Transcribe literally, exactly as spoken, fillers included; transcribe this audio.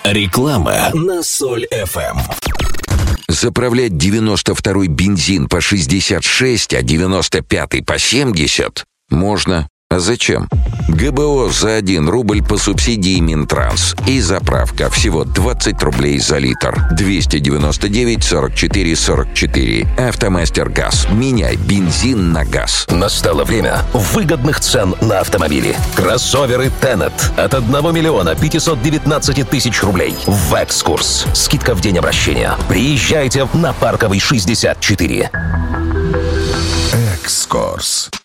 Реклама на Соль эф эм. Заправлять девяносто второй бензин по шестьдесят шесть, а девяносто пятый по семьдесят можно. А зачем? ГБО за один рубль по субсидии Минтранс. И заправка всего двадцать рублей за литр. двести девяносто девять сорок четыре сорок четыре. Автомастер Газ. Меняй бензин на газ. Настало время выгодных цен на автомобили. Кроссоверы Тенет от одного миллиона пятисот девятнадцати тысяч рублей. В «Экскурс». Скидка в день обращения. Приезжайте на Парковый шестьдесят четыре. «Экскурс».